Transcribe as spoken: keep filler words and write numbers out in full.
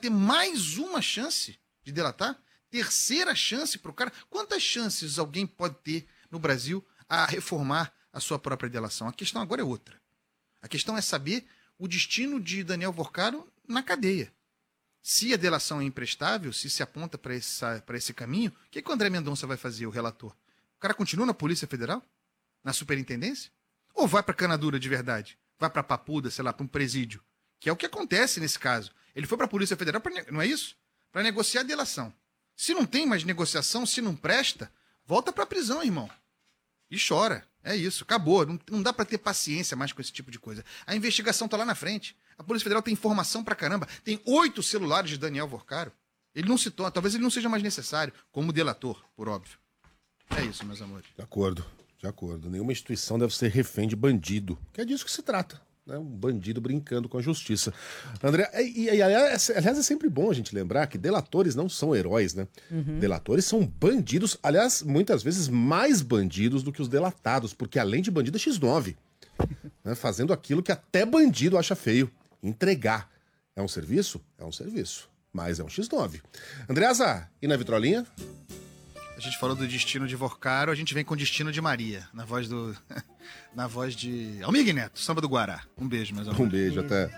ter mais uma chance de delatar? Terceira chance para o cara? Quantas chances alguém pode ter no Brasil a reformar a sua própria delação? A questão agora é outra. A questão é saber o destino de Daniel Vorcaro na cadeia. Se a delação é imprestável, se se aponta para esse caminho, o que, que o André Mendonça vai fazer, o relator? O cara continua na Polícia Federal? Na superintendência? Ou vai para a canadura de verdade? Vai para a papuda, sei lá, para um presídio? Que é o que acontece nesse caso. Ele foi para a Polícia Federal, pra, não é isso? Para negociar a delação. Se não tem mais negociação, se não presta, volta para a prisão, irmão. E chora. É isso, acabou. Não, não dá para ter paciência mais com esse tipo de coisa. A investigação tá lá na frente. A Polícia Federal tem informação pra caramba. Tem oito celulares de Daniel Vorcaro. Ele não citou, talvez ele não seja mais necessário, como delator, por óbvio. É isso, meus amores. De acordo, de acordo. Nenhuma instituição deve ser refém de bandido, que é disso que se trata. Né? Um bandido brincando com a justiça. André, e, e, aliás, aliás, é sempre bom a gente lembrar que delatores não são heróis, né? Uhum. Delatores são bandidos, aliás, muitas vezes mais bandidos do que os delatados, porque além de bandido é xis nove. Né? Fazendo aquilo que até bandido acha feio. Entregar. É um serviço? É um serviço. Mas é um xis nove. Andreasa, e na vitrolinha? A gente falou do destino de Vorcaro, a gente vem com o destino de Maria, na voz do... na voz de Almir Neto, Samba do Guará. Um beijo, meus amores. Um beijo, até.